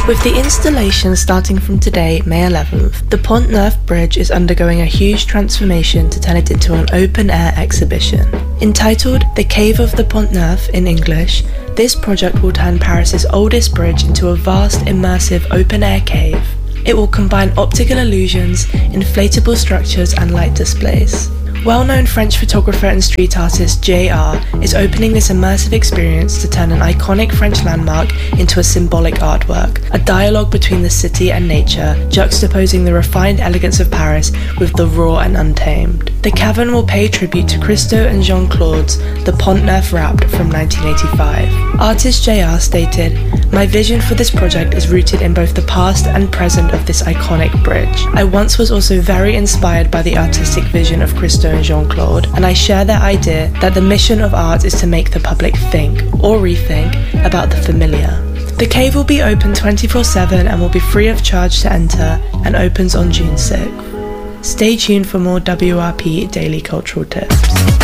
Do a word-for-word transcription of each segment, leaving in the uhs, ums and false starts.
With the installation starting from today, May eleventh, the Pont Neuf Bridge is undergoing a huge transformation to turn it into an open-air exhibition. Entitled The Cave of the Pont Neuf in English, this project will turn Paris's oldest bridge into a vast, immersive open-air cave. It will combine optical illusions, inflatable structures and light displays. Well-known French photographer and street artist J R is opening this immersive experience to turn an iconic French landmark into a symbolic artwork, a dialogue between the city and nature, juxtaposing the refined elegance of Paris with the raw and untamed. The cavern will pay tribute to Christo and Jean-Claude's The Pont Neuf Wrapped from nineteen eighty-five. Artist J R stated, "My vision for this project is rooted in both the past and present of this iconic bridge. I once was also very inspired by the artistic vision of Christo and Jean-Claude, and I share their idea that the mission of art is to make the public think, or rethink, about the familiar." The cave will be open twenty-four seven and will be free of charge to enter, and opens on June sixth. Stay tuned for more W R P Daily Cultural Tips.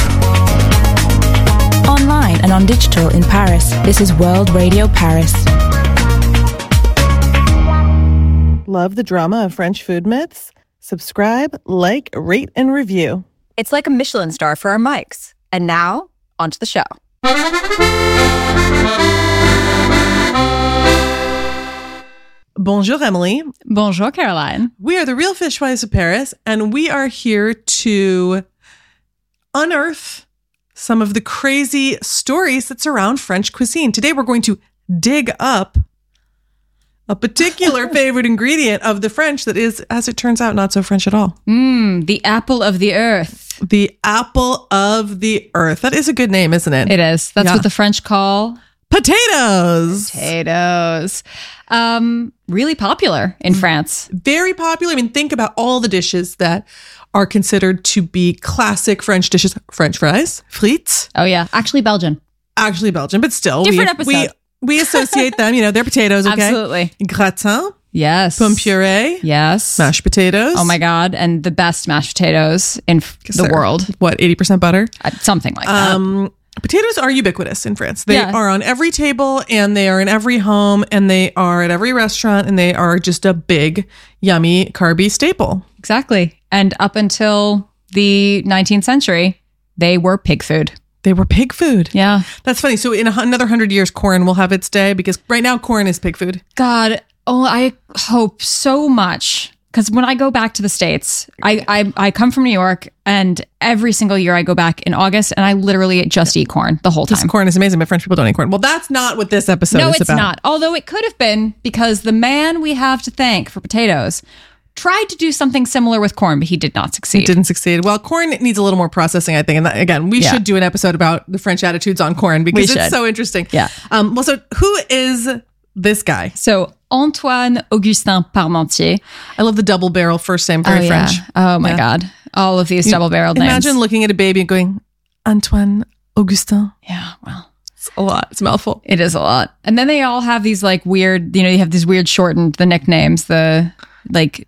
Online and on digital in Paris, this is World Radio Paris. Love the drama of French food myths? Subscribe, like, rate, and review. It's like a Michelin star for our mics. And now, onto the show. Bonjour, Emily. Bonjour, Caroline. We are the Real Fishwives of Paris, and we are here to unearth some of the crazy stories that surround French cuisine. Today, we're going to dig up a particular favorite ingredient of the French that is, as it turns out, not so French at all. Mmm, the apple of the earth. The apple of the earth. That is a good name, isn't it? It is. That's Yeah. what the French call potatoes. Potatoes. Um, really popular in France. Very popular. I mean, think about all the dishes that are considered to be classic French dishes. French fries, frites. Oh, yeah. Actually, Belgian. Actually Belgian, but still. Different we, episode. We, we associate them, you know, they're potatoes, okay? Absolutely. Gratin, Yes. pomme puree, Yes. mashed potatoes. Oh, my God. And the best mashed potatoes in f- the They're, world. What, eighty percent butter? Uh, something like that. Um, potatoes are ubiquitous in France. They Yeah. are on every table, and they are in every home, and they are at every restaurant, and they are just a big, yummy, carby staple. Exactly. And up until the nineteenth century, they were pig food. They were pig food. Yeah. That's funny. So in a, another hundred years, corn will have its day, because right now corn is pig food. God, oh, I hope so much. Because when I go back to the States, I, I I come from New York, and every single year I go back in August, and I literally just eat corn the whole This time. corn is amazing, but French people don't eat corn. Well, that's not what this episode No, is it's about. not. Although it could have been, because the man we have to thank for potatoes tried to do something similar with corn, but he did not succeed. It didn't succeed. Well, corn needs a little more processing, I think. And that, again, we Yeah. should do an episode about the French attitudes on corn, because We it's should. so interesting. Yeah. Um, well, so who is this guy? So Antoine Augustin Parmentier. I love the double barrel first name, very oh, French. Yeah. Oh my Yeah. God. All of these double barreled names. Imagine looking at a baby and going, Antoine Augustin. Yeah, well. It's a lot. It's a mouthful. It is a lot. And then they all have these like weird, you know, you have these weird shortened, the nicknames, the like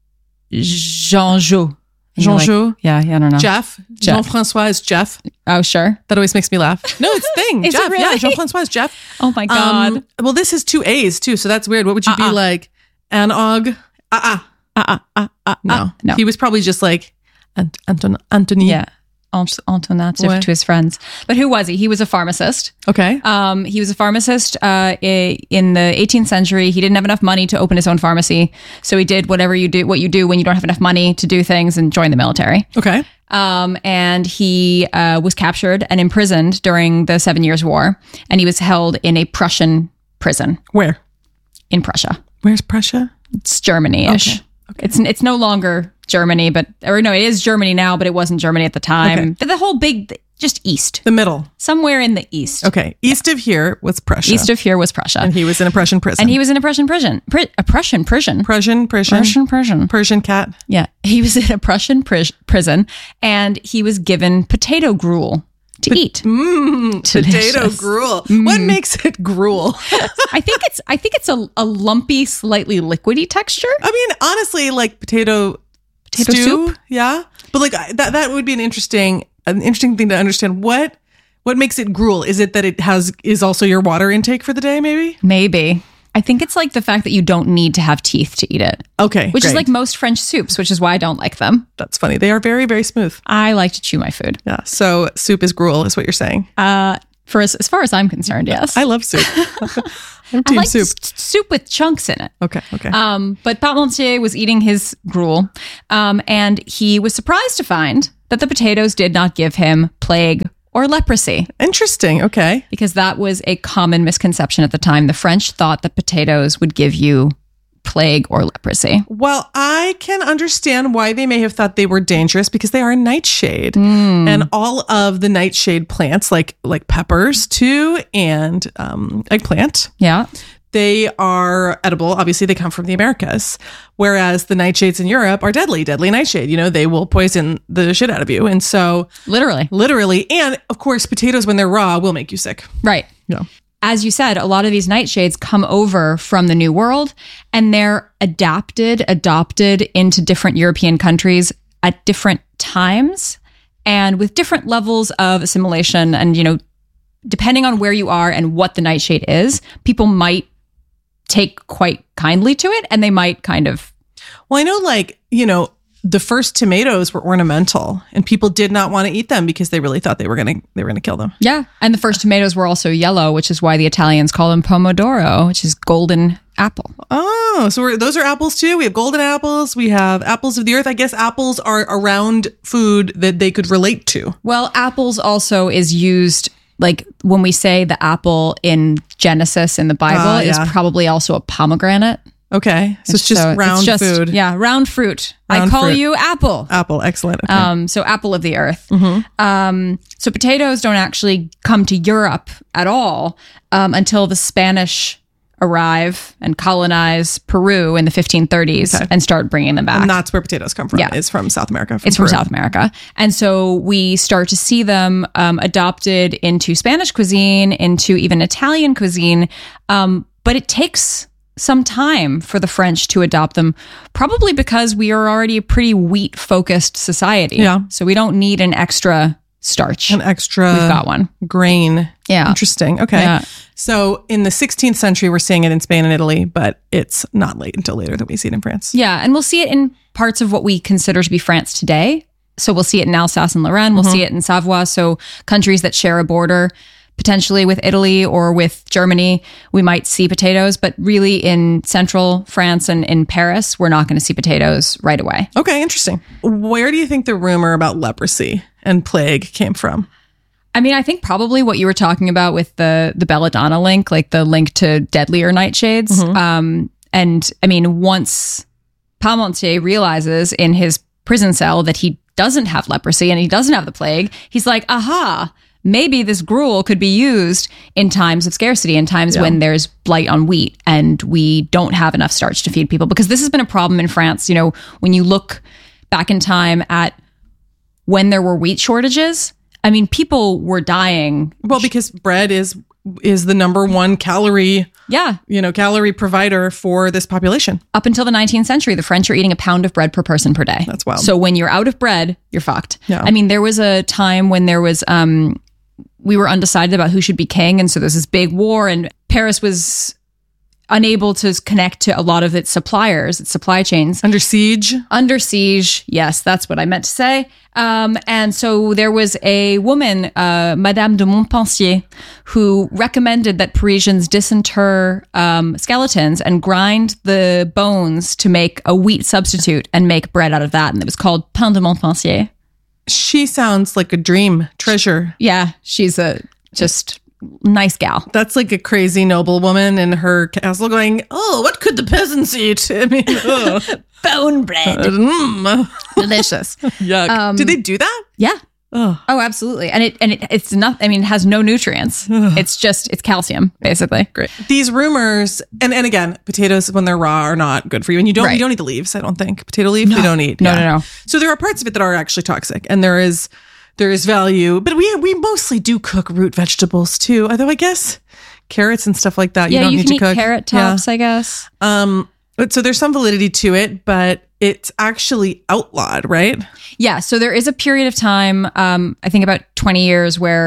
Jean-Jo. And you're like, Jean-Jo. yeah, yeah, I don't know. Jeff. Jeff. Jean-Francois is Jeff. Oh, sure. That always makes me laugh. No, it's a thing. Is it Jeff. Yeah, really? Jean-Francois is Jeff. Oh my God. Um, well, this is two A's too, so that's weird. What would you Uh-uh. be like? Anog? Ah, uh, uh, uh, uh, no. uh, no. He was probably just like Ant- Anton- Anthony. Yeah. Ant- Antonative Ouais. to his friends. But who was he? He was a pharmacist. Okay. Um, he was a pharmacist uh, i- in the eighteenth century. He didn't have enough money to open his own pharmacy, so he did whatever you do, what you do when you don't have enough money to do things, and joined the military. Okay. Um, and he uh, was captured and imprisoned during the Seven Years' War, and he was held in a Prussian prison Where? in Prussia. Where's Prussia? It's Germany-ish. Okay. Okay. It's it's no longer Germany, but or no, it is Germany now, but it wasn't Germany at the time. Okay. The, the whole big, just east, The middle. somewhere in the east. Okay. East of here was Prussia. East of here was Prussia, And he was in a Prussian prison. and he was in a Prussian prison, Pri- a Prussian prison, Prussian, Prussian, Prussian prison. Persian cat. Yeah, he was in a Prussian pris- prison, and he was given potato gruel to eat. Mmm, potato Delicious. gruel. What makes it gruel? I think it's I think it's a, a lumpy, slightly liquidy texture. I mean, honestly, like potato, Potato stew, soup? yeah. But like I- that, that would be an interesting, an interesting thing to understand. What, what makes it gruel? Is it that it has is also your water intake for the day? Maybe. Maybe. I think it's like the fact that you don't need to have teeth to eat it. Okay. Which is great. like most French soups, which is why I don't like them. That's funny. They are very, very smooth. I like to chew my food. Yeah. So soup is gruel, is what you're saying. Uh, for as, as far as I'm concerned, yes. I love soup. I'm I team like soup. s- soup with chunks in it. Okay. Okay. Um, but Parmentier was eating his gruel, um, and he was surprised to find that the potatoes did not give him plague or leprosy, Interesting. Okay. because that was a common misconception at the time. The French thought that potatoes would give you plague or leprosy. Well, I can understand why they may have thought they were dangerous because they are a nightshade, and all of the nightshade plants, like like peppers too, and um, eggplant, Yeah. they are edible. Obviously, they come from the Americas, whereas the nightshades in Europe are deadly. Deadly nightshade. You know, they will poison the shit out of you, and so Literally. literally, and of course, potatoes when they're raw will make you sick. Right. Yeah. As you said, a lot of these nightshades come over from the New World and they're adapted, adopted into different European countries at different times and with different levels of assimilation. And, you know, depending on where you are and what the nightshade is, people might take quite kindly to it and they might kind of. Well, I know, like, you know, the first tomatoes were ornamental, and people did not want to eat them because they really thought they were gonna they were gonna kill them. Yeah. And the first tomatoes were also yellow, which is why the Italians call them pomodoro, which is golden apple. Oh, so we're, those are apples too. We have golden apples. We have apples of the earth. I guess apples are around food that they could relate to. Well, apples also is used, like when we say the apple in Genesis in the Bible Ah, is yeah. probably also a pomegranate. Okay, so it's just So round just- food. Yeah, round fruit. I Round call fruit. you apple. Apple, excellent. Okay. Um, so apple of the earth. Mm-hmm. Um, so potatoes don't actually come to Europe at all um, until the Spanish arrive and colonize Peru in the fifteen thirties Okay. and start bringing them back. and that's where potatoes come from. Yeah. It's from South America. It's from Peru. South America. And so we start to see them um, adopted into Spanish cuisine, into even Italian cuisine. Um, but it takes some time for the French to adopt them, probably because we are already a pretty wheat focused society. Yeah. So we don't need an extra starch. An extra We've got one. grain. Yeah. Interesting. Okay. Yeah. So in the sixteenth century, we're seeing it in Spain and Italy, but it's not late until later that we see it in France. Yeah. And we'll see it in parts of what we consider to be France today. So we'll see it in Alsace and Lorraine. We'll see it in Savoie. So countries that share a border potentially with Italy or with Germany, we might see potatoes. But really in central France and in Paris, we're not going to see potatoes right away. Okay, interesting. Where do you think the rumor about leprosy and plague came from? I mean, I think probably what you were talking about with the the belladonna link, like the link to deadlier nightshades. Um, and I mean, once Parmentier realizes in his prison cell that he doesn't have leprosy and he doesn't have the plague, he's like, aha, maybe this gruel could be used in times of scarcity, in times Yeah. when there's blight on wheat and we don't have enough starch to feed people. Because this has been a problem in France. You know, when you look back in time at when there were wheat shortages, I mean, people were dying. Well, because bread is is the number one calorie, Yeah. you know, calorie provider for this population. Up until the nineteenth century, the French are eating a pound of bread per person per day. That's wild. So when you're out of bread, you're fucked. Yeah. I mean, there was a time when there was, um, we were undecided about who should be king. And so there's this big war, and Paris was unable to connect to a lot of its suppliers, its supply chains. Under siege. Under siege. Yes, that's what I meant to say. Um, and so there was a woman, uh, Madame de Montpensier, who recommended that Parisians disinter um, skeletons and grind the bones to make a wheat substitute and make bread out of that. And it was called pain de Montpensier. She sounds like a dream treasure. Yeah, she's a just nice gal. That's like a crazy noblewoman in her castle going, oh, what could the peasants eat? I mean, oh, Bone bread. mm, Delicious. yuck. Did they do that? Yeah. Oh, Oh, absolutely. And it and it, it's not, I mean, it has no nutrients. It's just, it's calcium, basically. great. These rumors, and, and again, potatoes when they're raw are not good for you. And you don't Right. you don't eat the leaves, I don't think. Potato leaf, we don't eat. No, no, no. So there are parts of it that are actually toxic, and there is there is value. But we we mostly do cook root vegetables too. Although I guess carrots and stuff like that, you Yeah, don't you need can to eat cook. carrot Yeah. tops, I guess. Um, but so there's some validity to it, but it's actually outlawed, right? Yeah, so there is a period of time, um, I think about twenty years, where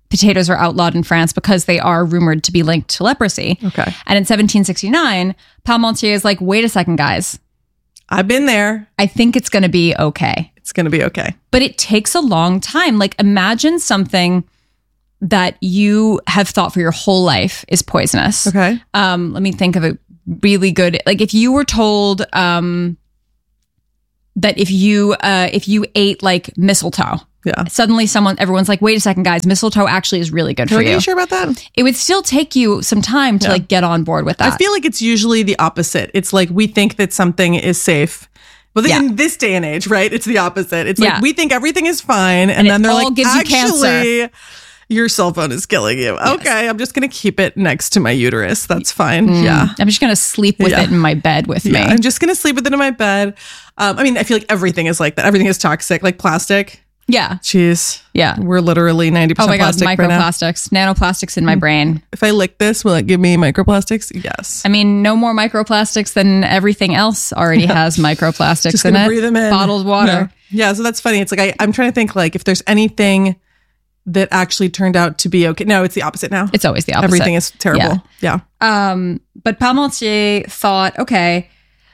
potatoes are outlawed in France because they are rumored to be linked to leprosy. Okay. And in seventeen sixty-nine, Parmentier is like, wait a second, guys. I've been there. I think it's going to be okay. It's going to be okay. But it takes a long time. Like, imagine something that you have thought for your whole life is poisonous. Okay. Um, let me think of a really good, like if you were told um, that if you uh, if you ate like mistletoe, Yeah. suddenly someone, everyone's like, wait a second, guys, mistletoe actually is really good for Are you. you sure about that? It would still take you some time to Yeah. like get on board with that. I feel like it's usually the opposite. It's like we think that something is safe. Well, Yeah. in this day and age, right? It's the opposite. It's Yeah. like we think everything is fine, and, And then it they're all like, gives you actually, your cell phone is killing you. Okay, I'm just going to keep it next to my uterus. That's fine. Yeah. I'm just going to sleep with Yeah. it in my bed with Yeah, me. I'm just going to sleep with it in my bed. Um, I mean, I feel like everything is like that. Everything is toxic, like plastic. Yeah. Jeez. Yeah. We're literally ninety Oh percent my God, plastic right now. microplastics, nanoplastics in my brain. If I lick this, will it give me microplastics? Yes. I mean, no more microplastics than everything else already has microplastics Just in gonna it. breathe them in. Bottled water. Yeah. yeah, so that's funny. It's like I, I'm trying to think like if there's anything that actually turned out to be okay. No, it's the opposite now. It's always the opposite. Everything is terrible. Yeah. Um, but Parmentier thought, okay,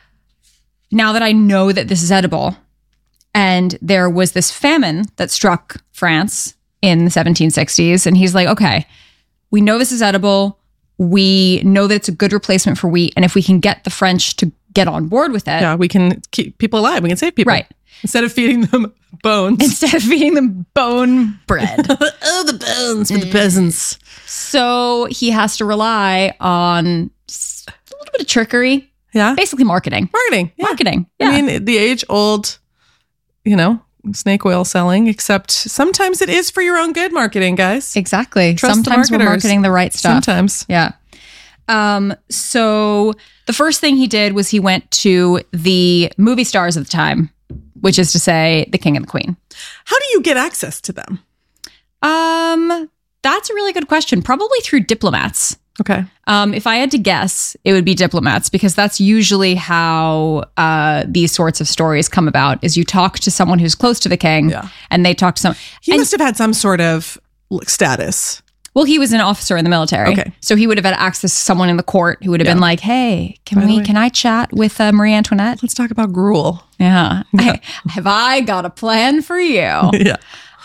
now that I know that this is edible, and there was this famine that struck France in the seventeen sixties, and he's like, okay, we know this is edible. We know that it's a good replacement for wheat, and if we can get the French to get on board with it, Yeah. We can keep people alive. We can save people. Right. Instead of feeding them bones. instead of feeding them bone bread. oh, the bones for the peasants. So he has to rely on s- a little bit of trickery, Yeah. basically marketing. Marketing. Yeah. Marketing. Yeah. I mean, the age old, you know, snake oil selling, except sometimes it is for your own good marketing, guys. exactly. Trust the Sometimes we're marketers. marketing the right stuff. Sometimes. Yeah. Um, so the first thing he did was he went to the movie stars of the time, which is to say the king and the queen. How do you get access to them? Um, that's a really good question. Probably through diplomats. Okay. Um, if I had to guess, it would be diplomats because that's usually how uh, these sorts of stories come about. Is you talk to someone who's close to the king, Yeah. and they talk to some. He and- must have had some sort of like, status. Well, he was an officer in the military, Okay. so he would have had access to someone in the court who would have Yeah. been like, "Hey, can By the we? way- Can I chat with uh, Marie Antoinette?" Let's talk about gruel. Yeah. Have I got a plan for you? Yeah.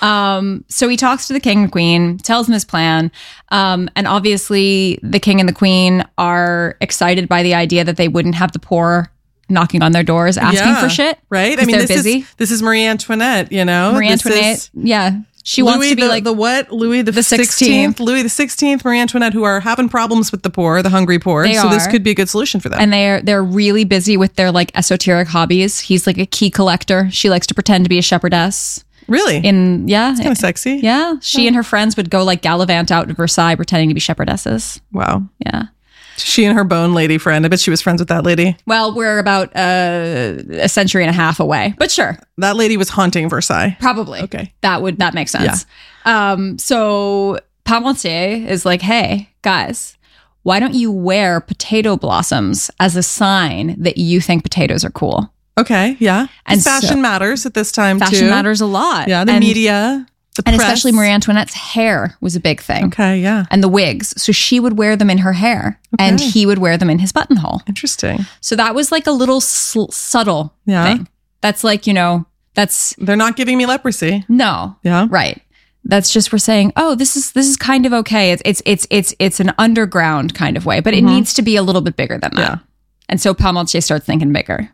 Um, so he talks to the king and queen, tells them his plan. Um, and obviously the king and the queen are excited by the idea that they wouldn't have the poor knocking on their doors asking Yeah. for shit. Right? I 'Cause mean, they're this busy. is this is Marie Antoinette, you know? Marie This Antoinette. is Yeah. She Louis wants to be the, like the what? Louis the, the sixteenth. sixteenth. Louis the sixteenth, Marie Antoinette, who are having problems with the poor, the hungry poor. They so this are. could be a good solution for them. and they're they're really busy with their like esoteric hobbies. He's like a key collector. She likes to pretend to be a shepherdess. really? In yeah. kind of sexy. Yeah. She and her friends would go like gallivant out to Versailles pretending to be shepherdesses. Wow. Yeah. She and her bone lady friend. I bet she was friends with that lady. Well, we're about uh, a century and a half away, but sure, That lady was haunting Versailles. probably. Okay. That would, that makes sense. Um, so Parmentier is like, hey, guys, why don't you wear potato blossoms as a sign that you think potatoes are cool? Okay. Yeah. And And fashion so- matters at this time Fashion too. matters a lot. Yeah. The and, media, the And press. especially Marie Antoinette's hair was a big thing. Okay. Yeah. And the wigs. So she would wear them in her hair and Okay. he would wear them in his buttonhole. Interesting. So that was like a little sl- subtle Yeah. thing. That's like, you know, that's They're not giving me leprosy. no. Yeah. Right. That's just we're saying, oh, this is this is kind of okay. It's it's it's it's it's an underground kind of way, but it needs to be a little bit bigger than that. Yeah. And so Parmentier starts thinking bigger.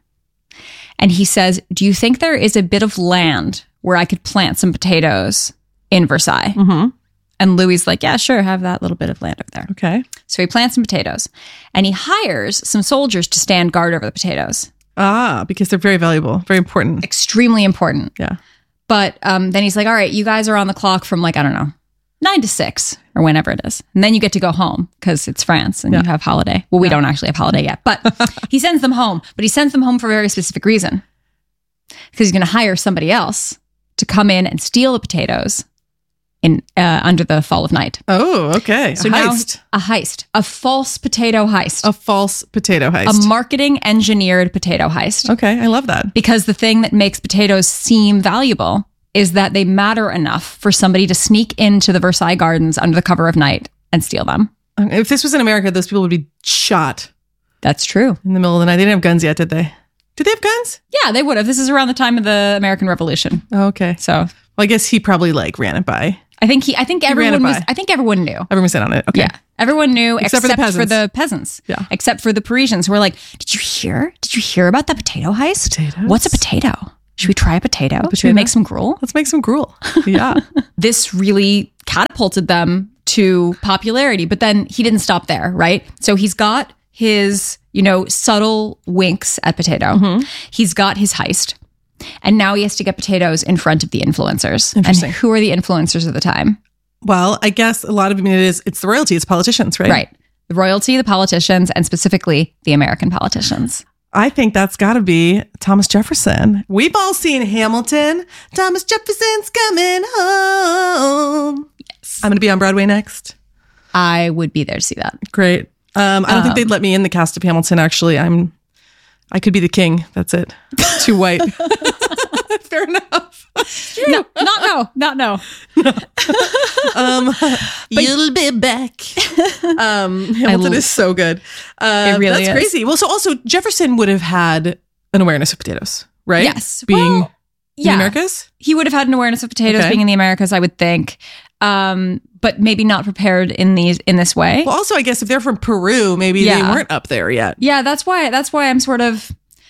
And he says, do you think there is a bit of land where I could plant some potatoes in Versailles? Mm-hmm. And Louis's like, yeah, sure, have that little bit of land over there. Okay. So he plants some potatoes and he hires some soldiers to stand guard over the potatoes. Ah, because they're very valuable, very important. Extremely important. Yeah. But um, then he's like, all right, you guys are on the clock from like, I don't know, nine to six or whenever it is. And then you get to go home because it's France and Yeah. you have holiday. Well, we don't actually have holiday yet, but he sends them home. But he sends them home for a very specific reason. Because he's going to hire somebody else to come in and steal the potatoes in uh, under the fall of night. Oh, okay. So a now heist. a heist, a false potato heist, A false potato heist. a marketing engineered potato heist. okay. I love that. Because the thing that makes potatoes seem valuable is that they matter enough for somebody to sneak into the Versailles Gardens under the cover of night and steal them. If this was in America, those people would be shot That's true. in the middle of the night. They didn't have guns yet, did they? Did they have guns? Yeah, they would have. This is around the time of the American Revolution. Oh, okay. So Well, I guess he probably like ran it by. I think he I think ran everyone it was by. I think everyone knew. Everyone was in on it. Okay. Yeah. Everyone knew Except except, for the for, the peasants. peasants. Yeah. Except for the Parisians who were like, did you hear? Did you hear about the potato heist? Potatoes? What's a potato? Should we try a potato? Should we potato? make some gruel? Let's make some gruel. Yeah. This really catapulted them to popularity. But then he didn't stop there, right? So he's got his, you know, subtle winks at potato. Mm-hmm. He's got his heist. And now he has to get potatoes in front of the influencers. Interesting. And who are the influencers at the time? Well, I guess a lot of I mean, it is, it's the royalty, it's politicians, right? Right. The royalty, the politicians, and specifically the American politicians. I think that's got to be Thomas Jefferson. We've all seen Hamilton. Thomas Jefferson's coming home. Yes. I'm going to be on Broadway next. I would be there to see that. Great. Um, I don't think Um, they'd let me in the cast of Hamilton, actually. I'm, I could be the king. That's it. Too white. Fair enough. No, not no, not no. Um, you'll be back. Um, Hamilton l- is so good. Uh, It really that's is. crazy. Well, so also Jefferson would have had an awareness of potatoes, right? Yes. Being Well, in the yeah. Americas. He would have had an awareness of potatoes Okay. being in the Americas, I would think. Um, but maybe not prepared in these in this way. Well, also, I guess if they're from Peru, maybe Yeah. they weren't up there yet. Yeah, that's why that's why I'm sort of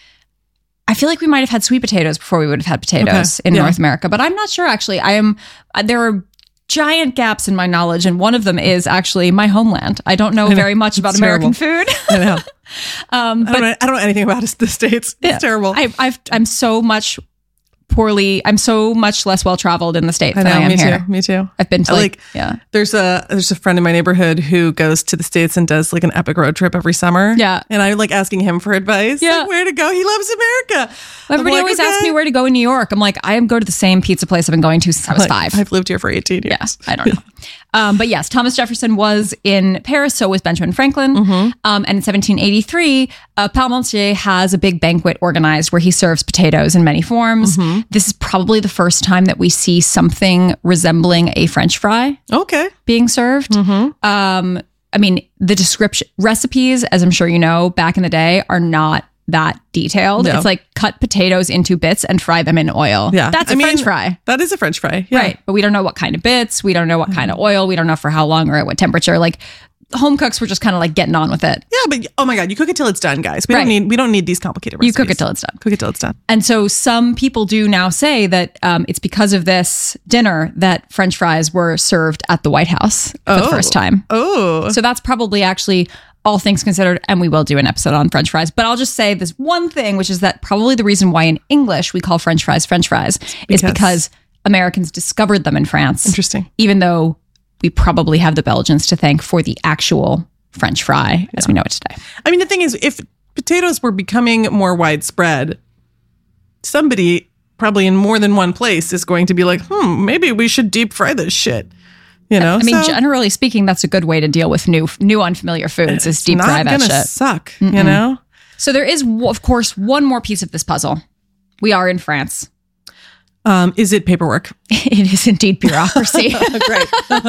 I feel like we might have had sweet potatoes before we would have had potatoes Okay. in Yeah. North America, but I'm not sure actually. I am uh, there are giant gaps in my knowledge, and one of them is actually my homeland. I don't know know. very much about It's American terrible. food. I know. um, I, but don't know I don't know anything about the States. It's yeah, terrible. I, I've, I'm so much poorly. I'm so much less well traveled in the States I than know. I am Me here. too. Me too. I've been to I like, like- yeah, There's a there's a friend in my neighborhood who goes to the States and does like an epic road trip every summer. Yeah. And I'm like asking him for advice. Yeah. Like, where to go? He loves America. I'm everybody like, always okay. asks me where to go in New York. I'm like, I go to the same pizza place I've been going to since I was Like, five. I've lived here for eighteen years. Yes, I don't know. Um, but yes, Thomas Jefferson was in Paris, so was Benjamin Franklin. Mm-hmm. Um, and in seventeen eighty-three, uh, Parmentier has a big banquet organized where he serves potatoes in many forms. Mm-hmm. This is probably the first time that we see something resembling a French fry Okay. being served. Um, I mean, the description recipes, as I'm sure you know, back in the day are not that detailed. No. It's like cut potatoes into bits and fry them in oil. Yeah. That's I a mean, French fry. That is a French fry. Yeah. Right. But we don't know what kind of bits. We don't know what kind of oil. We don't know for how long or at what temperature. Like home cooks were just kind of like getting on with it. Yeah, but oh my God, you cook it till it's done, guys. We Right. don't need we don't need these complicated You recipes. cook it till it's done. Cook it till it's done. And so some people do now say that um, it's because of this dinner that French fries were served at the White House for Oh. the first time. Oh. So that's probably actually all things considered, and we will do an episode on French fries. But I'll just say this one thing, which is that probably the reason why in English we call French fries French fries is Because- because Americans discovered them in France. Interesting. Even though we probably have the Belgians to thank for the actual French fry as we know it today. I mean, the thing is, if potatoes were becoming more widespread, somebody probably in more than one place is going to be like, hmm, maybe we should deep fry this shit. You know? I mean, So generally speaking, that's a good way to deal with new, new unfamiliar foods is it's deep fry not that gonna shit. suck, you know? So there is, of course, one more piece of this puzzle. We are in France. Um, is it paperwork? It is indeed bureaucracy. Great.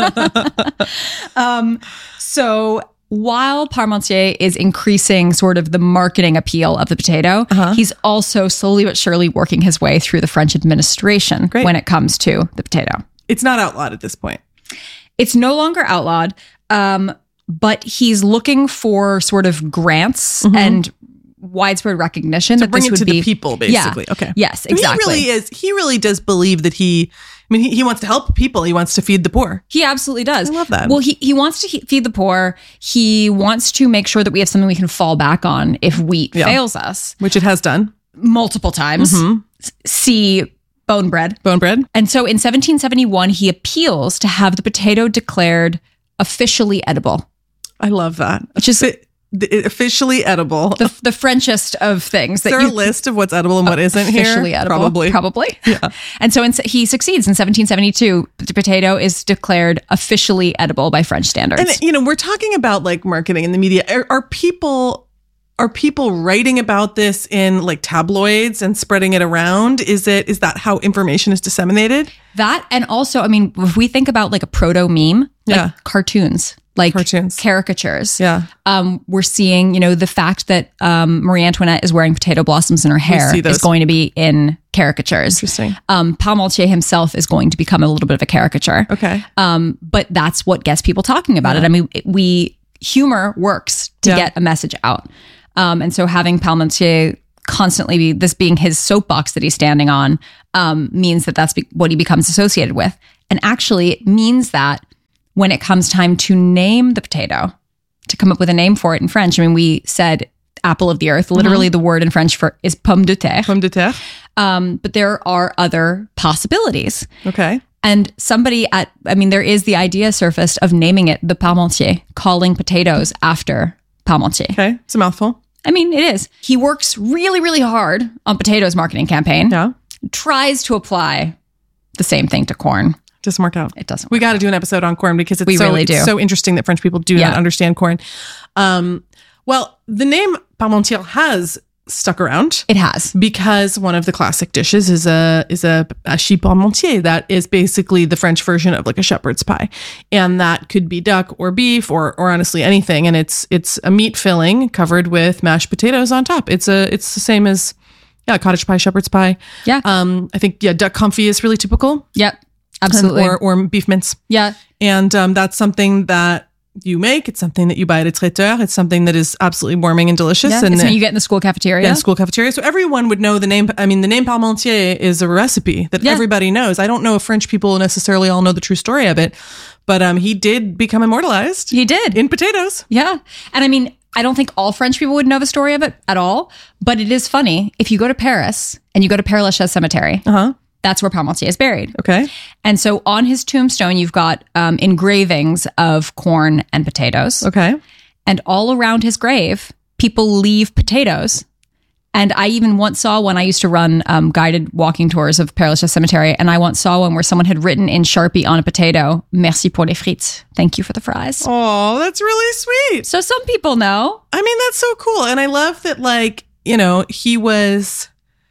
um, so while Parmentier is increasing sort of the marketing appeal of the potato, Uh-huh. he's also slowly but surely working his way through the French administration Great. when it comes to the potato. It's not outlawed at this point. It's no longer outlawed, um, but he's looking for sort of grants and widespread recognition that Mm-hmm. Bring this it would to be the people, basically. Yeah. Okay. Yes, I mean, exactly. He really is. He really does believe that he. I mean, he, he wants to help people. He wants to feed the poor. He absolutely does. I love that. Well, he, he wants to he- feed the poor. He wants to make sure that we have something we can fall back on if wheat Yeah. fails us Which it has done. multiple times. Mm-hmm. S- See bone bread. Bone bread. And so in seventeen seventy-one, he appeals to have the potato declared officially edible, I love that. which is Fi- the- officially edible. the, the Frenchest of things. Is That there you, a list of what's edible and what isn't here? officially edible. Probably. Probably. Yeah. And so in, he succeeds in seventeen seventy-two. The potato is declared officially edible by French standards. And, you know, we're talking about like marketing in the media. Are, are people are people writing about this in like tabloids and spreading it around? Is it is that how information is disseminated? That, and also, I mean, if we think about like a proto meme, like Yeah. cartoons, like Cartoons. caricatures. Yeah. Um, we're seeing, you know, the fact that um, Marie Antoinette is wearing potato blossoms in her hair see those. is going to be in caricatures. Interesting. Um, Parmentier himself is going to become a little bit of a caricature. Okay. Um, but that's what gets people talking about it. I mean, it, we humor works to Yeah. get a message out. Um, and so having Parmentier constantly be this being his soapbox that he's standing on um, means that that's be- what he becomes associated with. And actually, it means that when it comes time to name the potato, to come up with a name for it in French, I mean, we said apple of the earth. Literally, the word in French for is pomme de terre. Pomme de terre. Um, but there are other possibilities. Okay. And somebody at, I mean, there is the idea surfaced of naming it the Parmentier, calling potatoes after Parmentier. Okay. It's a mouthful. I mean, it is. He works really, really hard on potatoes marketing campaign. Yeah. Tries to apply the same thing to corn. Doesn't work out. It doesn't We work got to do an episode on corn because it's We so really it's do. so interesting that French people do Yeah. not understand corn. Um, well, the name Parmentier has stuck around. It has. Because one of the classic dishes is a is a, a hachis parmentier that is basically the French version of like a shepherd's pie, and that could be duck or beef or or honestly anything, and it's it's a meat filling covered with mashed potatoes on top. It's a it's the same as yeah cottage pie, shepherd's pie. Yeah. Um, I think yeah duck confit is really typical. Yep. Absolutely. Or or beef mince, yeah. and um, that's something that you make. It's something that you buy at a traiteur. It's something that is absolutely warming and delicious. Yeah. And It's when you get in the school cafeteria. yeah, in school cafeteria. So everyone would know the name. I mean, the name Parmentier is a recipe that Yeah. everybody knows. I don't know if French people necessarily all know the true story of it, but um, he did become immortalized He did. in potatoes. Yeah. And I mean, I don't think all French people would know the story of it at all, but it is funny. If you go to Paris and you go to Père Lachaise Cemetery, Uh-huh. that's where Parmentier is buried. Okay. And so on his tombstone, you've got um, engravings of corn and potatoes. Okay. And all around his grave, people leave potatoes. And I even once saw one. I used to run um, guided walking tours of Père Lachaise Cemetery, and I once saw one where someone had written in Sharpie on a potato, "Merci pour les frites." Thank you for the fries. Oh, that's really sweet. So some people know. I mean, that's so cool. And I love that, like, you know, he was...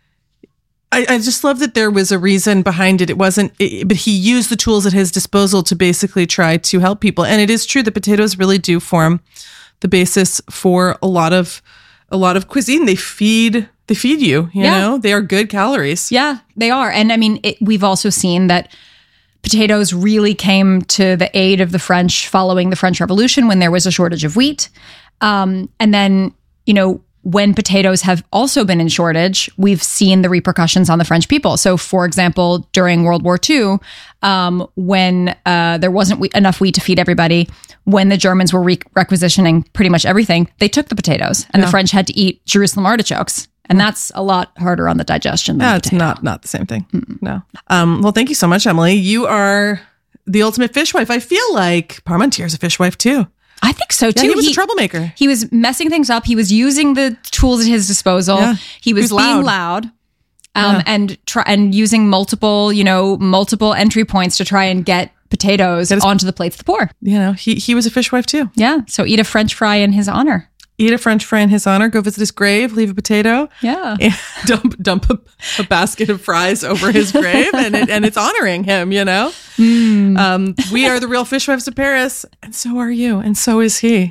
I, I just love that there was a reason behind it. It wasn't, it, but he used the tools at his disposal to basically try to help people. And it is true that potatoes really do form the basis for a lot of, a lot of cuisine. They feed, they feed you, you Yeah. know, they are good calories. Yeah, they are. And I mean, it, we've also seen that potatoes really came to the aid of the French following the French Revolution when there was a shortage of wheat. Um, and then, you know, when potatoes have also been in shortage, we've seen the repercussions on the French people. So, for example, during World War Two, um, when uh, there wasn't wheat, enough wheat to feed everybody, when the Germans were re- requisitioning pretty much everything, they took the potatoes, and the French had to eat Jerusalem artichokes. And that's a lot harder on the digestion than the That's potato. not, not the same thing. No. Um, well, thank you so much, Emily. You are the ultimate fishwife. I feel like Parmentier is a fishwife too. I think so too. Yeah, he was a troublemaker. He was messing things up. He was using the tools at his disposal. Yeah. He was, He was being loud. loud, um, Yeah. and try and using multiple, you know, multiple entry points to try and get potatoes Get his- onto the plates of the poor. You know, he, he was a fishwife too. Yeah. So eat a French fry in his honor. Eat a French fry in his honor, go visit his grave, leave a potato, Yeah. and dump dump a, a basket of fries over his grave, and it, and it's honoring him, you know? Hmm. Um, we are the real fishwives of Paris, and so are you, and so is he.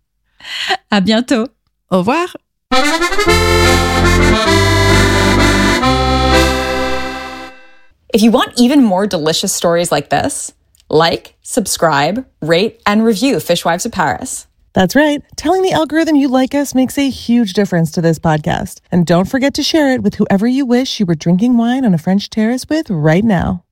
À bientôt. Au revoir. If you want even more delicious stories like this, like, subscribe, rate, and review Fishwives of Paris. That's right. Telling the algorithm you like us makes a huge difference to this podcast. And don't forget to share it with whoever you wish you were drinking wine on a French terrace with right now.